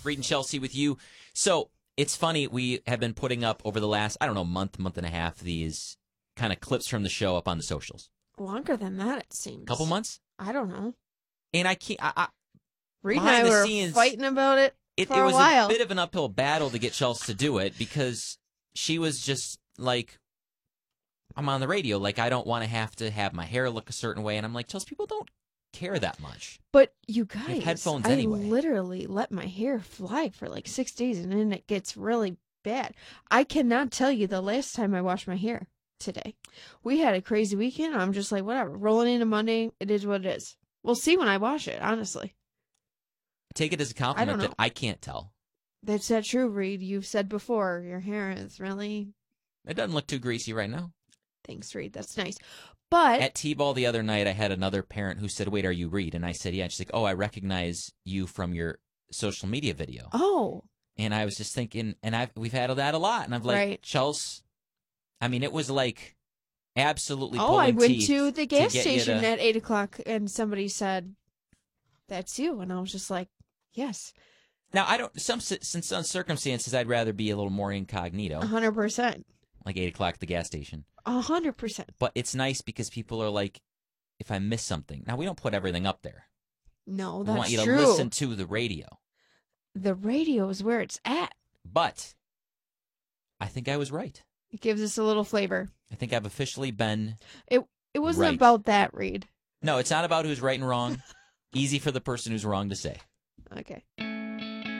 Reed and Chelsea with you. So it's funny. We have been putting up over the last, I don't know, month and a half, these kind of clips from the show up on the socials. Longer than that, it seems. Couple months? I don't know. And I can't. Reed and I were fighting about it for a while. It was a bit of an uphill battle to get Chelsea to do it because she was just like, I'm on the radio. Like, I don't want to have my hair look a certain way. And I'm like, Chelsea, people don't care that much. But you guys, headphones I anyway. literally let my hair fly for like 6 days and then it gets really bad. I cannot tell you the last time I washed my hair today. We had a crazy weekend. I'm just like, whatever. Rolling into Monday, it is what it is. We'll see when I wash it, honestly. Take it as a compliment that I can't tell. That's not true, Reed. You've said before, your hair is really... It doesn't look too greasy right now. Thanks, Reed. That's nice. But at T-ball the other night, I had another parent who said, wait, are you Reed? And I said, yeah. And she's like, oh, I recognize you from your social media video. Oh. And I was just thinking, and we've had that a lot. And I'm like, right. Chelsea, I mean, it was like absolutely pulling teeth. Oh, I went to the gas station at 8 o'clock and somebody said, that's you. And I was just like, yes. Now, some circumstances, I'd rather be a little more incognito. 100%. Like 8 o'clock at the gas station. 100%. But it's nice because people are like, if I miss something. Now, we don't put everything up there. No, that's true. We want you to listen to the radio. The radio is where it's at. But I think I was right. It gives us a little flavor. I think I've officially been It wasn't right. about that, Reed. No, it's not about who's right and wrong. Easy for the person who's wrong to say. Okay.